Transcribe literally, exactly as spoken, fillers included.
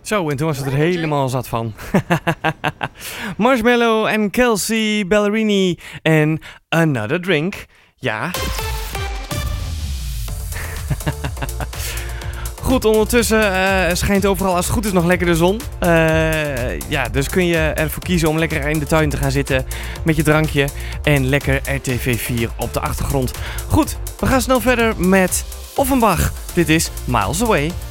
Zo, en toen was het er helemaal zat van. Marshmello en Kelsea Ballerini en Another Drink. Ja. Goed, ondertussen uh, schijnt overal als het goed is nog lekker de zon. Uh, ja, dus kun je ervoor kiezen om lekker in de tuin te gaan zitten met je drankje en lekker R T V vier op de achtergrond. Goed, we gaan snel verder met Offenbach. Dit is Miles Away.